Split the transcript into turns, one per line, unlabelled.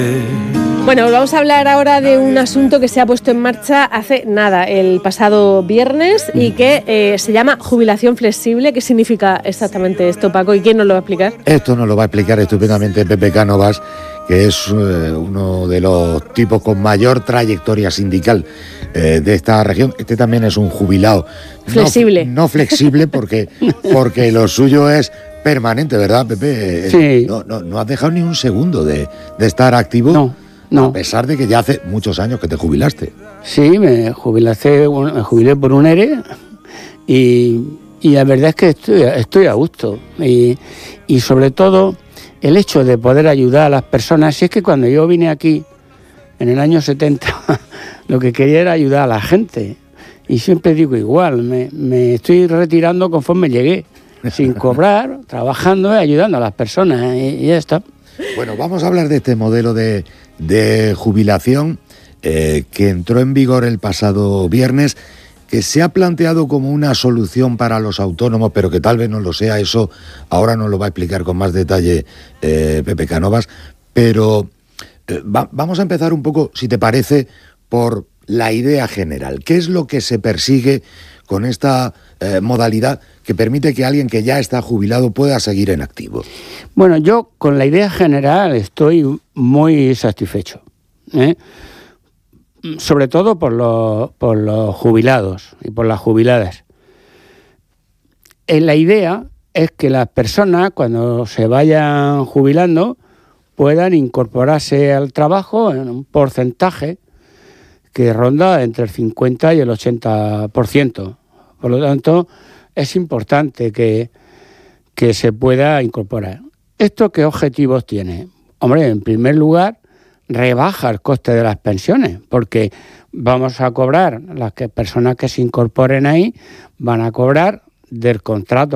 Bueno, vamos a hablar ahora de un asunto que se ha puesto en marcha hace nada, el pasado viernes, y que se llama jubilación flexible. ¿Qué significa exactamente esto, Paco? ¿Y quién nos lo va a explicar?
Esto nos lo va a explicar estupendamente Pepe Cánovas, que es uno de los tipos con mayor trayectoria sindical de esta región. Este también es un jubilado.
Flexible.
No flexible porque lo suyo es permanente, ¿verdad, Pepe?
Sí.
No has dejado ni un segundo de estar activo.
No.
A pesar de que ya hace muchos años que te jubilaste.
Sí, me jubilé por un ERE y la verdad es que estoy a gusto. Y sobre todo el hecho de poder ayudar a las personas. Si es que cuando yo vine aquí, en el año 70, lo que quería era ayudar a la gente. Y siempre digo igual, me estoy retirando conforme llegué, sin cobrar, trabajando y ayudando a las personas. Y ya está.
Bueno, vamos a hablar de este modelo de jubilación que entró en vigor el pasado viernes, que se ha planteado como una solución para los autónomos, pero que tal vez no lo sea. Eso ahora nos lo va a explicar con más detalle Pepe Cánovas. Pero vamos a empezar un poco, si te parece, por la idea general. ¿Qué es lo que se persigue con esta modalidad que permite que alguien que ya está jubilado pueda seguir en activo?
Bueno, yo con la idea general estoy muy satisfecho, sobre todo por los jubilados y por las jubiladas. La idea es que las personas, cuando se vayan jubilando, puedan incorporarse al trabajo en un porcentaje que ronda entre el 50 y el 80%. Por lo tanto, es importante que se pueda incorporar. ¿Esto qué objetivos tiene? Hombre, en primer lugar, rebaja el coste de las pensiones, porque vamos a cobrar, las personas que se incorporen ahí van a cobrar del contrato